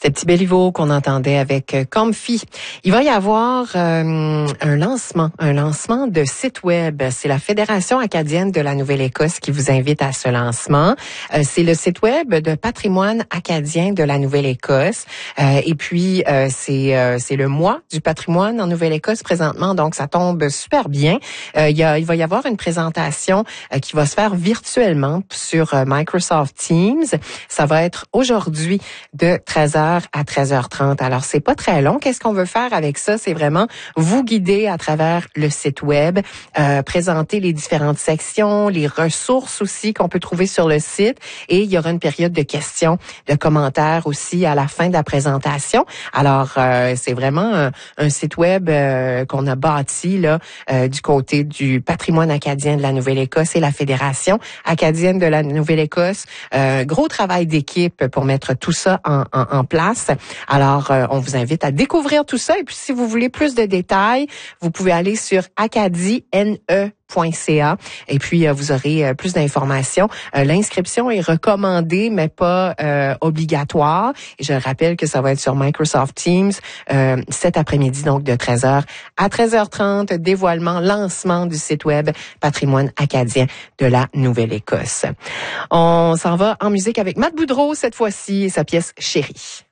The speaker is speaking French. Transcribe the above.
C'était Petit Béliveau qu'on entendait avec Comfy. Il va y avoir un lancement de site web. C'est la Fédération acadienne de la Nouvelle-Écosse qui vous invite à ce lancement. C'est le site web de patrimoine acadien de la Nouvelle-Écosse. Et puis, c'est le mois du patrimoine en Nouvelle-Écosse présentement, donc ça tombe super bien. Il va y avoir une présentation qui va se faire virtuellement sur Microsoft Teams. Ça va être aujourd'hui de 13h à 13h30. Alors, c'est pas très long. Qu'est-ce qu'on veut faire avec ça? C'est vraiment vous guider à travers le site web, présenter les différentes sections, les ressources aussi qu'on peut trouver sur le site. Et il y aura une période de questions, de commentaires aussi à la fin de la présentation. Alors, c'est vraiment un site web qu'on a bâti là du côté du patrimoine acadien de la Nouvelle-Écosse et la Fédération acadienne de la Nouvelle-Écosse. Gros travail d'équipe pour mettre tout ça en place. Alors, on vous invite à découvrir tout ça. Et puis, si vous voulez plus de détails, vous pouvez aller sur acadiene.ca et puis vous aurez plus d'informations. L'inscription est recommandée, mais pas obligatoire. Et je rappelle que ça va être sur Microsoft Teams cet après-midi, donc de 13h à 13h30, dévoilement, lancement du site web Patrimoine acadien de la Nouvelle-Écosse. On s'en va en musique avec Matt Boudreau cette fois-ci et sa pièce Chérie.